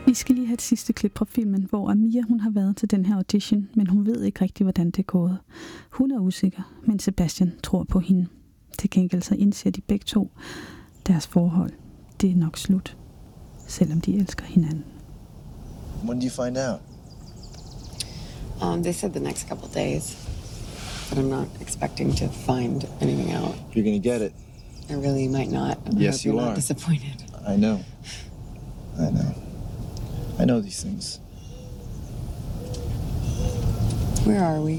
Vi skal lige have et sidste klip fra filmen, hvor Amia hun har været til den her audition, men hun ved ikke rigtig, hvordan det er gået. Hun er usikker, men Sebastian tror på hende. Til gengæld så indser de begge to, deres forhold, det er nok slut, selvom de elsker hinanden. When do you find out? They said the next couple days, but I'm not expecting to find anything out. You're gonna get it. I really might not. I Yes, hope you you're are. not disappointed. I know. I know these things. Where are we?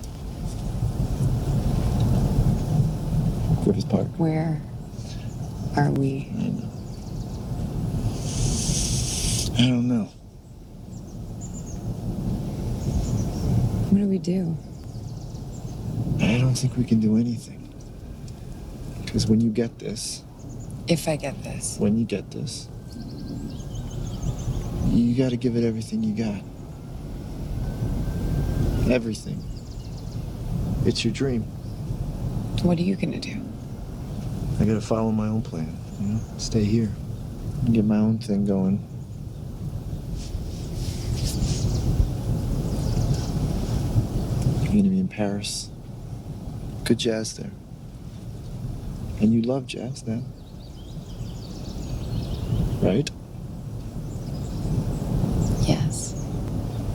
Griffith Park. Where are we? I know. I don't know. What do we do? I don't think we can do anything. Because when you get this... If I get this. When you get this... You gotta give it everything you got. Everything. It's your dream. What are you gonna do? I gotta follow my own plan, you know? Stay here. And get my own thing going. You're gonna be in Paris. Good jazz there. And you love jazz now. Right?